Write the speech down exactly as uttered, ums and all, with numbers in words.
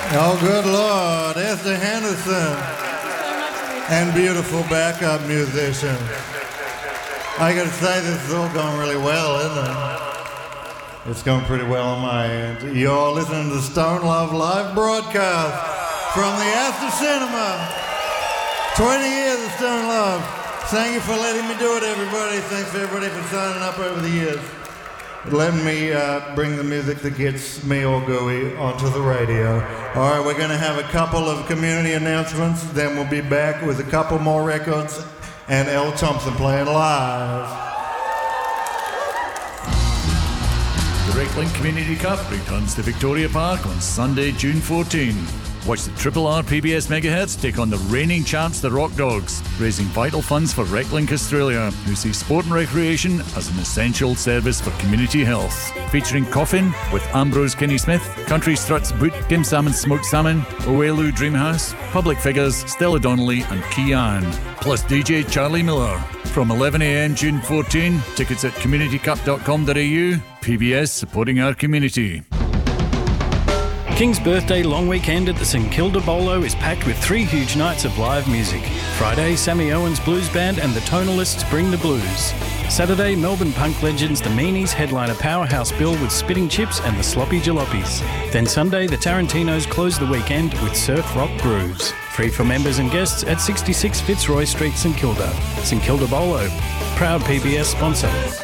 Oh, good Lord, Esther Henderson. And beautiful backup musician. I gotta say, this is all going really well, isn't it? It's going pretty well on my end. You're listening to Stone Love live broadcast from the Astor Cinema. twenty years of Stone Love. Thank you for letting me do it, everybody. Thanks for everybody for signing up over the years. Letting me uh, bring the music that gets me all gooey onto the radio. All right, we're going to have a couple of community announcements. Then we'll be back with a couple more records and Elle Thompson playing live. The Recklink Community Cup returns to Victoria Park on Sunday, June fourteenth. Watch the Triple R P B S Megahertz take on the reigning champs, the Rock Dogs, raising vital funds for Recklink Australia, who see sport and recreation as an essential service for community health. Featuring Coffin with Ambrose Kinney-Smith, Country Struts Boot, Kim Salmon Smoked Salmon, Oelu Dreamhouse, Public Figures, Stella Donnelly and Kian, plus D J Charlie Miller. From eleven a.m. June fourteenth, tickets at community cup dot com dot a u. P B S supporting our community. King's Birthday long weekend at the St Kilda Bolo is packed with three huge nights of live music. Friday, Sammy Owens Blues Band and the Tonalists bring the blues. Saturday, Melbourne punk legends The Meanies headliner Powerhouse Bill with Spitting Chips and the Sloppy Jalopies. Then Sunday, the Tarantinos close the weekend with Surf Rock Grooves. Free for members and guests at sixty-six Fitzroy Street, St Kilda. St Kilda Bolo, proud P B S sponsor.